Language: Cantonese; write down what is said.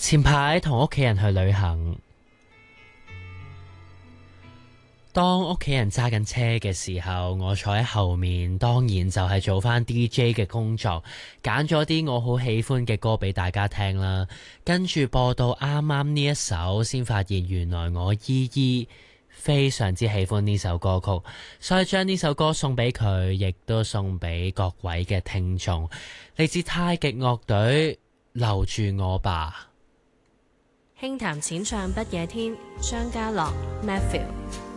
前排同屋企人去旅行，當屋企人揸緊車嘅時候，我坐喺後面，當然就係做返 DJ 嘅工作，揀咗啲我好喜歡嘅歌俾大家聽啦。跟住播到啱啱呢一首，先發現原來我依依非常之喜歡呢首歌曲，所以將呢首歌送俾佢，亦都送俾各位嘅聽眾。嚟自太極樂隊，留住我吧。 輕談淺唱不夜天，張家樂 Matthew。